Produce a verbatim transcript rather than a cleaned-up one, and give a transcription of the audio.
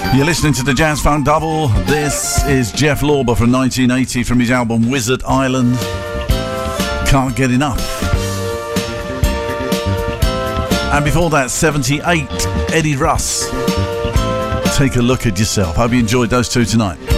You're listening to the Jazz Funk Double. This is Jeff Lorber from nineteen eighty from his album Wizard Island. Can't Get Enough. And before that, seventy-eight, Eddie Russ. Take a Look at Yourself. Hope you enjoyed those two tonight.